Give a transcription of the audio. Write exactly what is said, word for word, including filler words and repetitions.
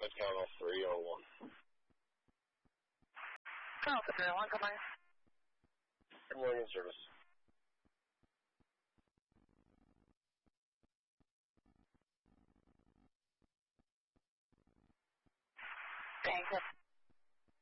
Channel three oh one. Channel three oh one, good morning. Good morning, service. Thanks.